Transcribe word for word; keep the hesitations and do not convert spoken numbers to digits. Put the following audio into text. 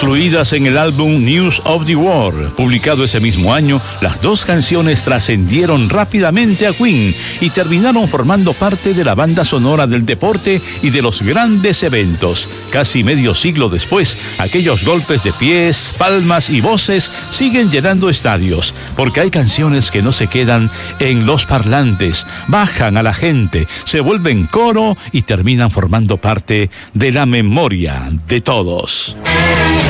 Incluidas en el álbum News of the World, publicado ese mismo año, las dos canciones trascendieron rápidamente a Queen y terminaron formando parte de la banda sonora del deporte y de los grandes eventos. Casi medio siglo después, aquellos golpes de pies, palmas y voces siguen llenando estadios, porque hay canciones que no se quedan en los parlantes, bajan a la gente, se vuelven coro y terminan formando parte de la memoria de todos.